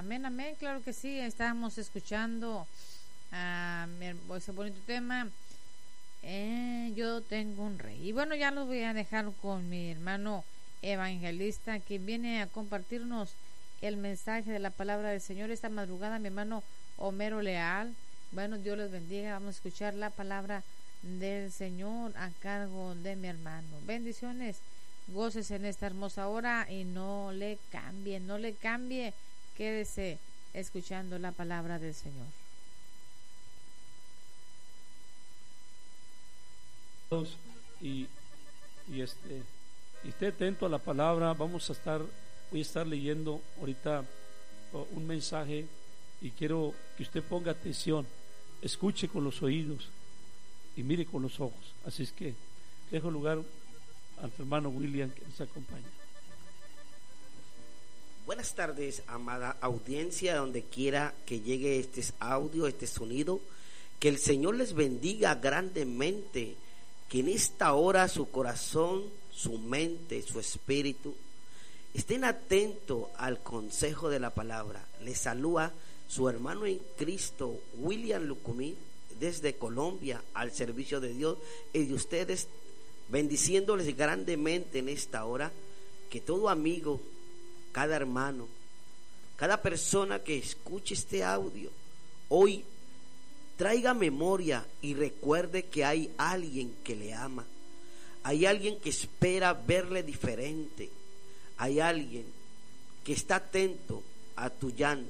Amén, amén, claro que sí. Estábamos escuchando ese bonito tema. Yo tengo un rey. Y bueno, ya los voy a dejar con mi hermano evangelista, que viene a compartirnos el mensaje de la palabra del Señor esta madrugada, mi hermano Homero Leal. Bueno, Dios les bendiga. Vamos a escuchar la palabra del Señor a cargo de mi hermano. Bendiciones, goces en esta hermosa hora y no le cambie, quédese escuchando la palabra del Señor. Y esté atento a la palabra. Voy a estar leyendo ahorita un mensaje y quiero que usted ponga atención, escuche con los oídos y mire con los ojos. Así es que dejo lugar al hermano William que nos acompaña. Buenas tardes, amada audiencia, donde quiera que llegue este audio, este sonido. Que el Señor les bendiga grandemente, que en esta hora su corazón, su mente, su espíritu estén atentos al consejo de la palabra. Les saluda su hermano en Cristo, William Lucumí, desde Colombia, al servicio de Dios y de ustedes, bendiciéndoles grandemente en esta hora. Que todo amigo, cada hermano, cada persona que escuche este audio hoy traiga memoria y recuerde que hay alguien que le ama, hay alguien que espera verle diferente, hay alguien que está atento a tu llanto,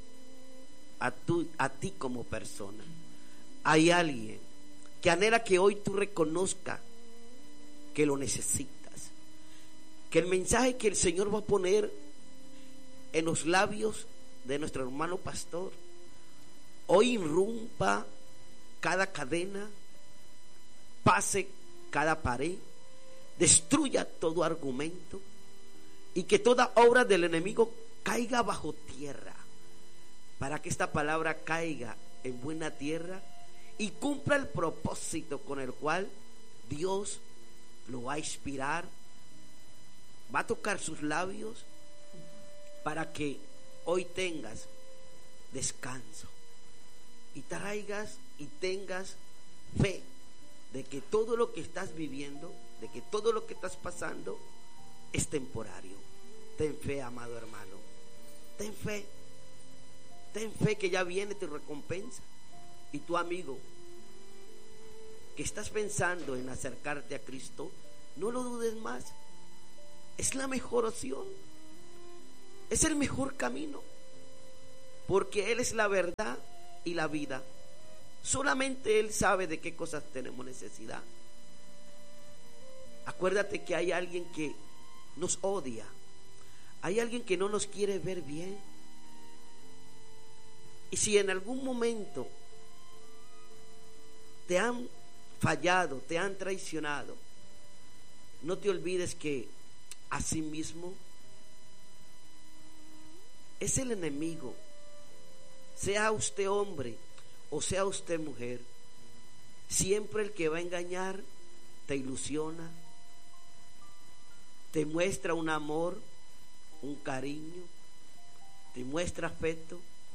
a ti como persona. Hay alguien que anhela que hoy tú reconozcas que lo necesitas, que el mensaje que el Señor va a poner en los labios de nuestro hermano pastor hoy irrumpa cada cadena, pase cada pared, destruya todo argumento y que toda obra del enemigo caiga bajo tierra, para que esta palabra caiga en buena tierra y cumpla el propósito con el cual Dios lo va a inspirar, va a tocar sus labios para que hoy tengas descanso y traigas y tengas fe de que todo lo que estás viviendo, de que todo lo que estás pasando es temporario. Ten fe, amado hermano, ten fe que ya viene tu recompensa. Y tu amigo que estás pensando en acercarte a Cristo, no lo dudes más. Es la mejor opción, es el mejor camino, porque Él es la verdad y la vida. Solamente Él sabe de qué cosas tenemos necesidad. Acuérdate que hay alguien que nos odia, hay alguien que no nos quiere ver bien. Y si en algún momento te han fallado, te han traicionado, no te olvides que asimismo es el enemigo, sea usted hombre o sea usted mujer, siempre el que va a engañar te ilusiona, te muestra un amor, un cariño, te muestra afecto,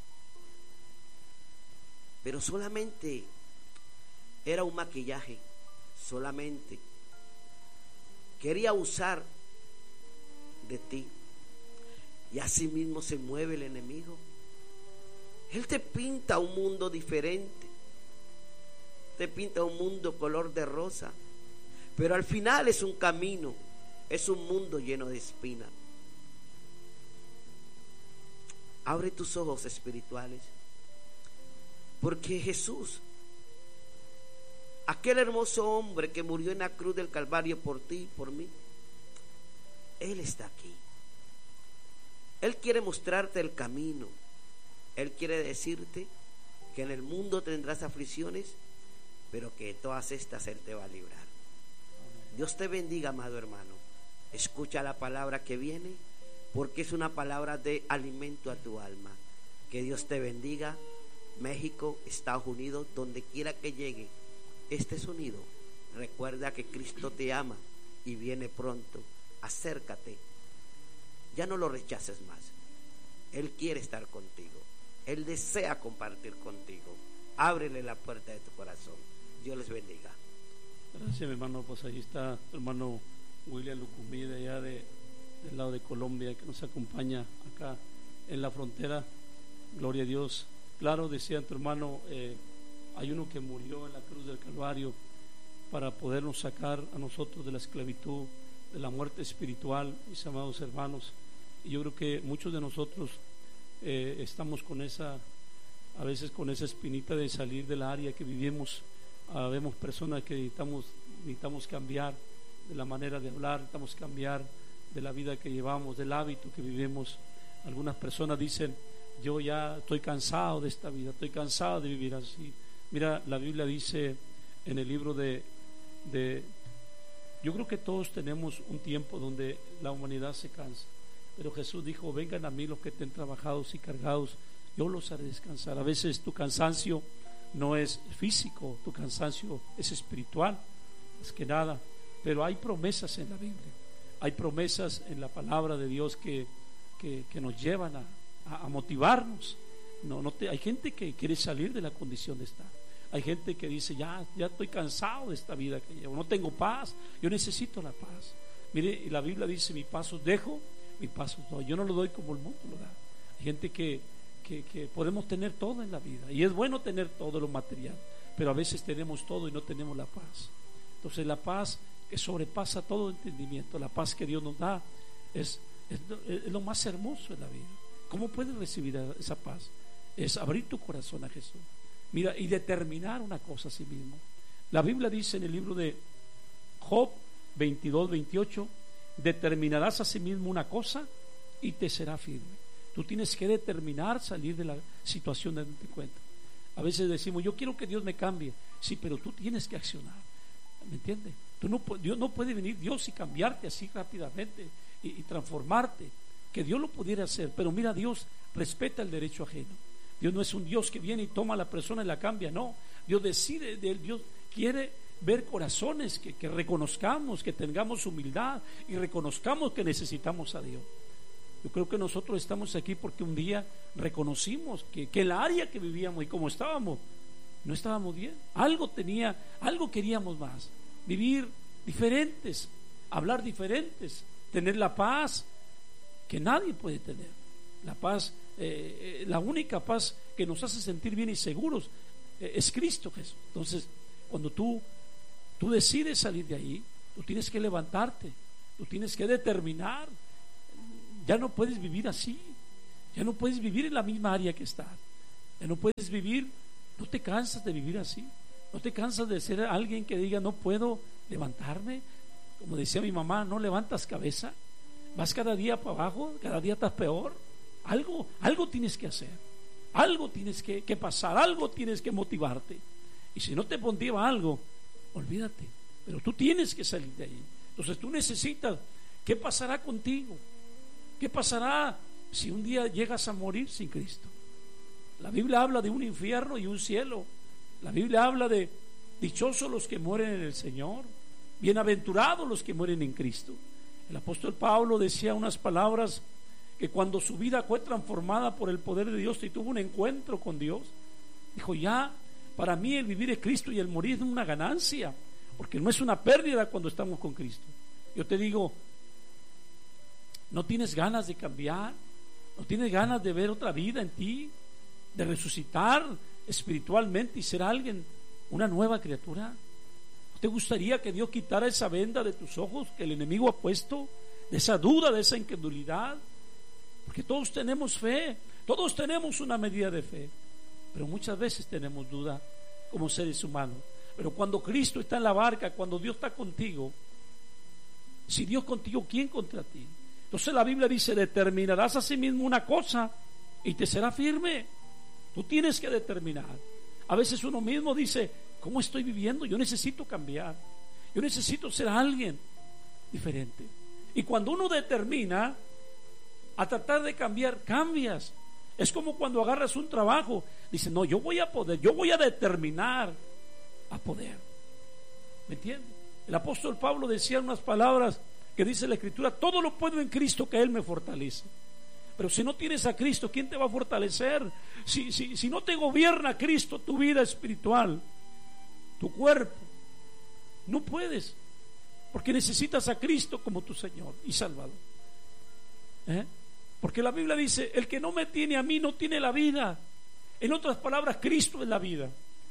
pero solamente era un maquillaje, solamente quería usar de ti. Y así mismo se mueve el enemigo. Él te pinta un mundo diferente, te pinta un mundo color de rosa, pero al final es un camino, es un mundo lleno de espinas. Abre tus ojos espirituales, porque Jesús, aquel hermoso hombre que murió en la cruz del Calvario por ti y por mí, Él está aquí. Él quiere mostrarte el camino. Él quiere decirte que en el mundo tendrás aflicciones, pero que todas estas Él te va a librar. Dios te bendiga, amado hermano. Escucha la palabra que viene, porque es una palabra de alimento a tu alma. Que Dios te bendiga. México, Estados Unidos, donde quiera que llegue este sonido, recuerda que Cristo te ama y viene pronto. Acércate, ya no lo rechaces más. Él quiere estar contigo. Él desea compartir contigo. Ábrele la puerta de tu corazón. Dios les bendiga. Gracias, mi hermano. Pues ahí está tu hermano William Lucumí, de allá del lado de Colombia, que nos acompaña acá en la frontera. Gloria a Dios. Claro, decía tu hermano, hay uno que murió en la cruz del Calvario para podernos sacar a nosotros de la esclavitud, de la muerte espiritual, mis amados hermanos. Y yo creo que muchos de nosotros estamos con esa, a veces con esa espinita de salir del área que vivimos. Vemos personas que necesitamos cambiar de la manera de hablar, necesitamos cambiar de la vida que llevamos, del hábito que vivimos. Algunas personas dicen: yo ya estoy cansado de esta vida, estoy cansado de vivir así. Mira, la Biblia dice en el libro de yo creo que todos tenemos un tiempo donde la humanidad se cansa, pero Jesús dijo: vengan a mí los que estén trabajados y cargados, yo los haré descansar. A veces tu cansancio no es físico, tu cansancio es espiritual, más que nada. Pero hay promesas en la Biblia, hay promesas en la palabra de Dios que nos llevan a motivarnos. Hay gente que quiere salir de la condición de estar. Hay gente que dice: ya estoy cansado de esta vida que llevo, no tengo paz, yo necesito la paz. Mire, y la Biblia dice: mi paso dejo, mi paso doy. Yo no lo doy como el mundo lo da. Hay gente que podemos tener todo en la vida, y es bueno tener todo lo material, pero a veces tenemos todo y no tenemos la paz. Entonces la paz que sobrepasa todo entendimiento, la paz que Dios nos da, es lo más hermoso en la vida. ¿Cómo puedes recibir esa paz? Es abrir tu corazón a Jesús. Mira, y determinar una cosa a sí mismo. La Biblia dice en el libro de Job 22-28: determinarás a sí mismo una cosa y te será firme. Tú tienes que determinar salir de la situación donde te encuentras. A veces decimos: yo quiero que Dios me cambie. Sí, pero tú tienes que accionar. ¿Me entiendes? Dios no puede venir Dios y cambiarte así rápidamente y transformarte. Que Dios lo pudiera hacer, pero mira, Dios respeta el derecho ajeno. Dios no es un Dios que viene y toma a la persona y la cambia, no. Dios decide, Dios quiere ver corazones que reconozcamos, que tengamos humildad y reconozcamos que necesitamos a Dios. Yo creo que nosotros estamos aquí porque un día reconocimos que el área que vivíamos y como estábamos, no estábamos bien. Algo queríamos más, vivir diferentes, hablar diferentes, tener la paz que nadie puede tener. La paz, la única paz que nos hace sentir bien y seguros es Cristo Jesús. Entonces, cuando tú decides salir de ahí, tú tienes que levantarte, tú tienes que determinar. Ya no puedes vivir así, ya no puedes vivir en la misma área que estás, ya no puedes vivir, no te cansas de vivir así, no te cansas de ser alguien que diga: no puedo levantarme. Como decía mi mamá: no levantas cabeza, vas cada día para abajo, cada día estás peor. Algo tienes que hacer, algo tienes que pasar, algo tienes que motivarte. Y si no te motiva algo, olvídate, pero tú tienes que salir de ahí. Entonces tú necesitas. ¿Qué pasará contigo? ¿Qué pasará si un día llegas a morir sin Cristo? La Biblia habla de un infierno y un cielo. La Biblia habla de dichosos los que mueren en el Señor, bienaventurados los que mueren en Cristo. El apóstol Pablo decía unas palabras: que cuando su vida fue transformada por el poder de Dios y tuvo un encuentro con Dios, dijo: ya, para mí el vivir es Cristo y el morir es una ganancia, porque no es una pérdida cuando estamos con Cristo. Yo te digo, ¿no tienes ganas de cambiar? ¿No tienes ganas de ver otra vida en ti? ¿De resucitar espiritualmente y ser alguien, una nueva criatura? ¿No te gustaría que Dios quitara esa venda de tus ojos que el enemigo ha puesto? De esa duda, de esa incredulidad. Porque todos tenemos fe, todos tenemos una medida de fe, pero muchas veces tenemos duda como seres humanos. Pero cuando Cristo está en la barca, cuando Dios está contigo, si Dios contigo, ¿quién contra ti? Entonces la Biblia dice: determinarás a sí mismo una cosa y te será firme. Tú tienes que determinar. A veces uno mismo dice: ¿cómo estoy viviendo? Yo necesito cambiar, yo necesito ser alguien diferente. Y cuando uno determina a tratar de cambiar, cambias. Es como cuando agarras un trabajo, dices: no, yo voy a poder, yo voy a determinar a poder. ¿Me entiendes? El apóstol Pablo decía unas palabras que dice la Escritura: todo lo puedo en Cristo que Él me fortalece. Pero si no tienes a Cristo, ¿quién te va a fortalecer? Si no te gobierna Cristo tu vida espiritual, tu cuerpo, no puedes, porque necesitas a Cristo como tu Señor y Salvador. Porque la Biblia dice: el que no me tiene a mí no tiene la vida. En otras palabras, Cristo es la vida.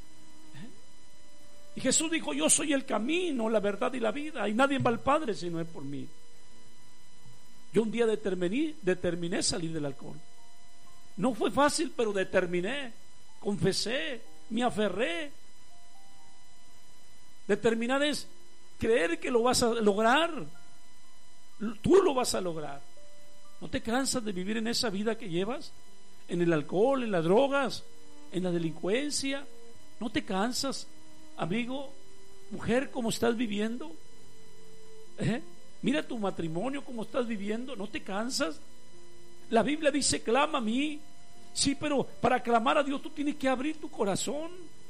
Y Jesús dijo: yo soy el camino, la verdad y la vida, y nadie va al Padre si no es por mí. Yo un día determiné salir del alcohol. No fue fácil, pero determiné, confesé, me aferré. Determinar es creer que lo vas a lograr. Tú lo vas a lograr. ¿No te cansas de vivir en esa vida que llevas? En el alcohol, en las drogas, en la delincuencia. ¿No te cansas, amigo, mujer, cómo estás viviendo? Mira tu matrimonio, cómo estás viviendo. ¿No te cansas? La Biblia dice: clama a mí. Sí, pero para clamar a Dios tú tienes que abrir tu corazón.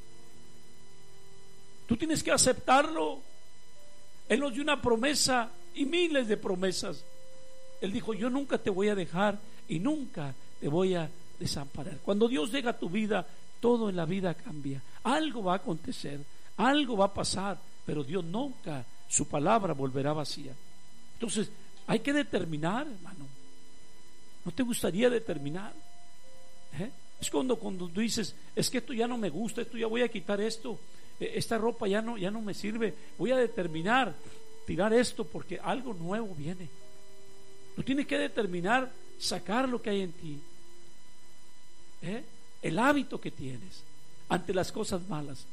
Tú tienes que aceptarlo. Él nos dio una promesa y miles de promesas. Él dijo: yo nunca te voy a dejar y nunca te voy a desamparar. Cuando Dios llega a tu vida, todo en la vida cambia. Algo va a acontecer, algo va a pasar, pero Dios nunca, su palabra volverá vacía. Entonces hay que determinar, hermano. ¿No te gustaría determinar? Es cuando tú dices: es que esto ya no me gusta, esto ya voy a quitar esto, esta ropa ya no me sirve, voy a determinar tirar esto porque algo nuevo viene. Tú tienes que determinar sacar lo que hay en ti, el hábito que tienes ante las cosas malas.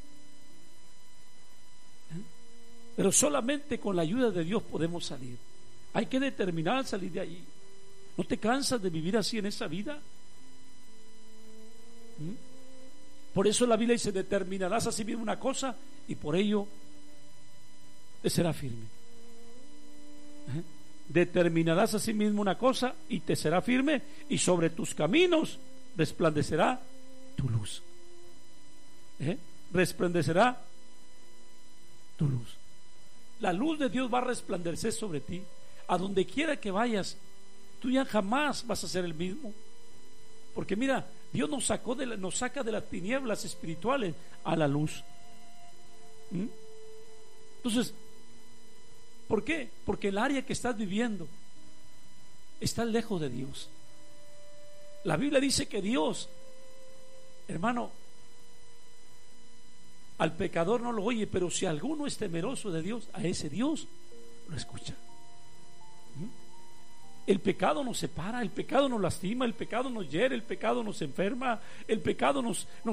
Pero solamente con la ayuda de Dios podemos salir. Hay que determinar salir de ahí. ¿No te cansas de vivir así en esa vida? Por eso la Biblia dice: determinarás a sí mismo una cosa y por ello te será firme. Determinarás a sí mismo una cosa y te será firme, y sobre tus caminos resplandecerá tu luz. Resplandecerá tu luz. La luz de Dios va a resplandecer sobre ti. A donde quiera que vayas, tú ya jamás vas a ser el mismo. Porque mira, Dios nos saca de las tinieblas espirituales a la luz. Entonces, ¿por qué? Porque el área que estás viviendo está lejos de Dios. La Biblia dice que Dios, hermano, al pecador no lo oye, pero si alguno es temeroso de Dios, a ese Dios lo escucha. El pecado nos separa, el pecado nos lastima, el pecado nos hiere, el pecado nos enferma, el pecado nos